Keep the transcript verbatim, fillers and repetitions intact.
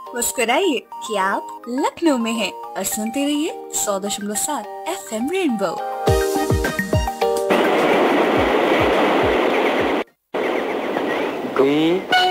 मुस्कुराइए कि आप लखनऊ में हैं और सुनते रहिए सौ दशमलव सात एफ एम रेनबो। गम